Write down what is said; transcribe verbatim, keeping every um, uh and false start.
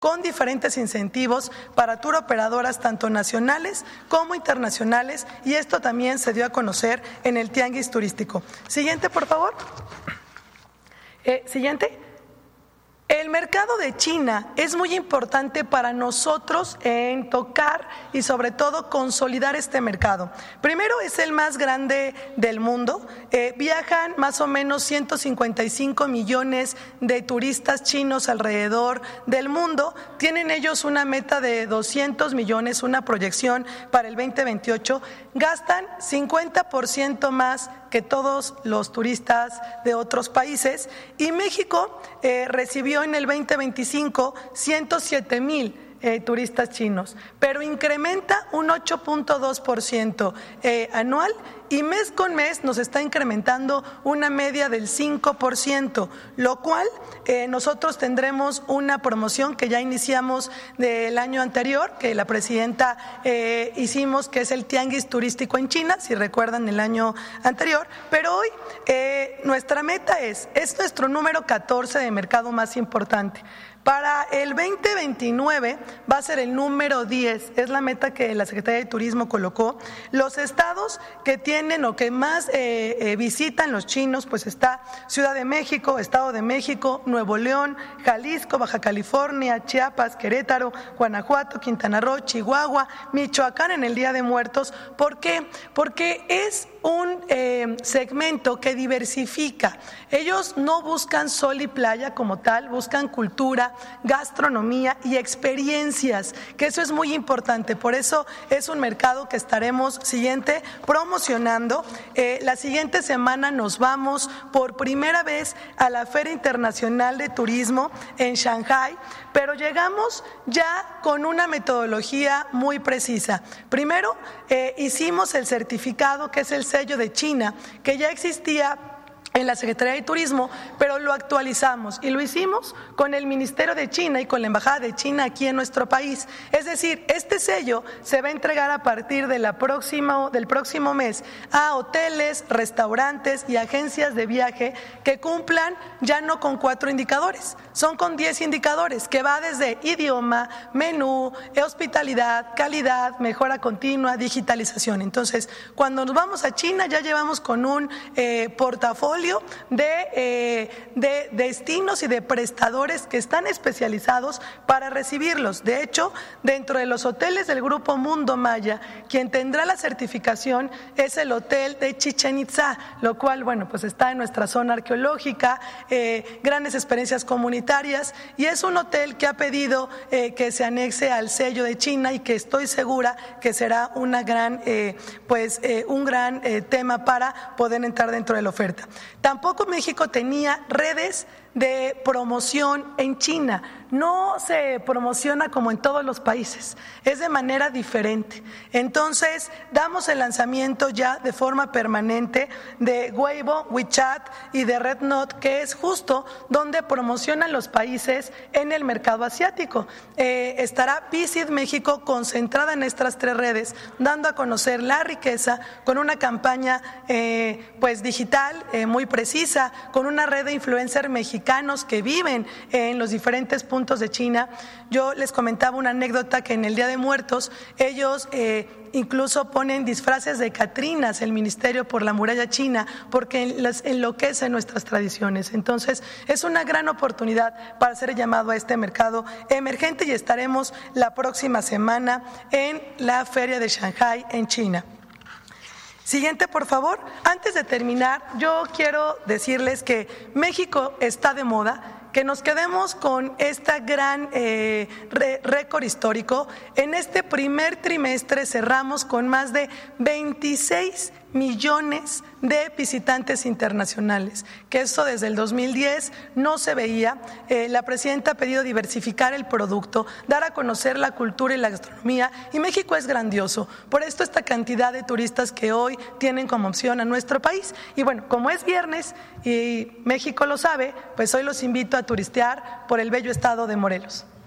con diferentes incentivos para tour operadoras tanto nacionales como internacionales, y esto también se dio a conocer en el Tianguis Turístico. Siguiente, por favor. Eh, siguiente. El mercado de China es muy importante para nosotros en tocar y sobre todo consolidar este mercado. Primero, es el más grande del mundo. Eh, viajan más o menos ciento cincuenta y cinco millones de turistas chinos alrededor del mundo. Tienen ellos una meta de doscientos millones, una proyección para el veinte veintiocho. Gastan cincuenta por ciento más que todos los turistas de otros países, y México eh, recibió en el veinte veinticinco ciento siete mil Eh, turistas chinos, pero incrementa un ocho punto dos por ciento eh, anual, y mes con mes nos está incrementando una media del cinco por ciento, lo cual eh, nosotros tendremos una promoción que ya iniciamos del año anterior, que la presidenta eh, hicimos, que es el Tianguis Turístico en China, si recuerdan el año anterior, pero hoy eh, nuestra meta es, es nuestro número catorce de mercado más importante. Para el veinte veintinueve va a ser el número diez, es la meta que la Secretaría de Turismo colocó. Los estados que tienen o que más eh, eh, visitan los chinos, pues está Ciudad de México, Estado de México, Nuevo León, Jalisco, Baja California, Chiapas, Querétaro, Guanajuato, Quintana Roo, Chihuahua, Michoacán en el Día de Muertos. ¿Por qué? Porque es un eh, segmento que diversifica. Ellos no buscan sol y playa como tal, buscan cultura, gastronomía y experiencias, que eso es muy importante. Por eso es un mercado que estaremos siguiente promocionando. Eh, la siguiente semana nos vamos por primera vez a la Feria Internacional de Turismo en Shanghái, pero llegamos ya con una metodología muy precisa. Primero, eh, hicimos el certificado, que es el sello de China, que ya existía en la Secretaría de Turismo, pero lo actualizamos y lo hicimos con el Ministerio de China y con la Embajada de China aquí en nuestro país. Es decir, este sello se va a entregar a partir de la próxima, del próximo mes a hoteles, restaurantes y agencias de viaje que cumplan ya no con cuatro indicadores, son con diez indicadores, que va desde idioma, menú, hospitalidad, calidad, mejora continua, digitalización. Entonces, cuando nos vamos a China ya llevamos con un eh, portafolio De, eh, de destinos y de prestadores que están especializados para recibirlos. De hecho, dentro de los hoteles del Grupo Mundo Maya, quien tendrá la certificación es el hotel de Chichén Itzá, lo cual, bueno, pues está en nuestra zona arqueológica, eh, grandes experiencias comunitarias, y es un hotel que ha pedido eh, que se anexe al sello de China, y que estoy segura que será una gran, eh, pues, eh, un gran eh, tema para poder entrar dentro de la oferta. Tampoco México tenía redes de promoción en China. No se promociona como en todos los países, es de manera diferente. Entonces, damos el lanzamiento ya de forma permanente de Weibo, WeChat y de RedNote, que es justo donde promocionan los países en el mercado asiático. Eh, estará Visit México concentrada en estas tres redes, dando a conocer la riqueza con una campaña eh, pues digital eh, muy precisa, con una red de influencers mexicanos que viven en los diferentes puntos de China. Yo les comentaba una anécdota que en el Día de Muertos ellos eh, incluso ponen disfraces de catrinas el ministerio por la muralla china, porque les enloquece nuestras tradiciones. Entonces es una gran oportunidad para hacer llamado a este mercado emergente, y estaremos la próxima semana en la Feria de Shanghái en China. Siguiente, por favor. Antes de terminar, yo quiero decirles que México está de moda, que nos quedemos con este gran eh, récord histórico. En este primer trimestre cerramos con más de veintiséis millones de visitantes internacionales, que eso desde el dos mil diez no se veía. Eh, la presidenta ha pedido diversificar el producto, dar a conocer la cultura y la gastronomía, y México es grandioso. Por esto esta cantidad de turistas que hoy tienen como opción a nuestro país. Y bueno, como es viernes y México lo sabe, pues hoy los invito a turistear por el bello estado de Morelos.